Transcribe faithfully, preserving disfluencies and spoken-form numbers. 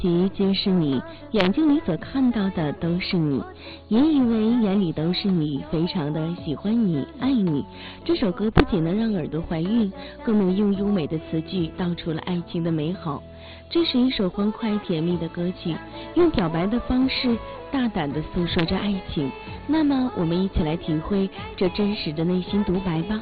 其皆是你，眼睛里所看到的都是你，也以为眼里都是你，非常的喜欢你，爱你。这首歌不仅能让耳朵怀孕，更能用优美的词句道出了爱情的美好。这是一首欢快甜蜜的歌曲，用表白的方式大胆地诉说着爱情。那么我们一起来体会这真实的内心独白吧。